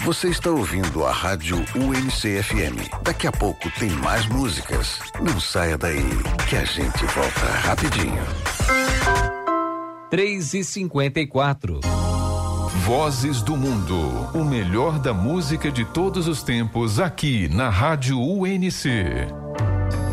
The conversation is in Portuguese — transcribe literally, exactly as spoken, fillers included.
Você está ouvindo a Rádio U N C F M. Daqui a pouco tem mais músicas. Não saia daí, que a gente volta rapidinho. três e cinquenta e quatro. Vozes do Mundo, o melhor da música de todos os tempos aqui na Rádio U N C.